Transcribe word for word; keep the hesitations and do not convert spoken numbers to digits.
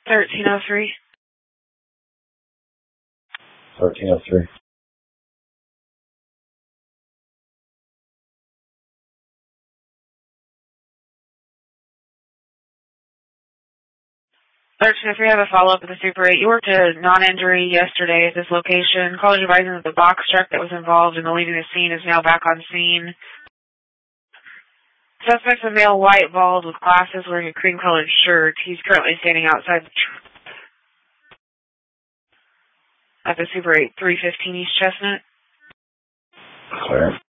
thirteen oh three. thirteen oh three. thirteen oh three, I have a follow-up with the Super eight. You worked a non-injury yesterday at this location. College advising that the box truck that was involved in the leaving the scene is now back on scene. Suspect's a male, white, bald, with glasses, wearing a cream-colored shirt. He's currently standing outside the truck at the Super eight, three fifteen East Chestnut. Clear.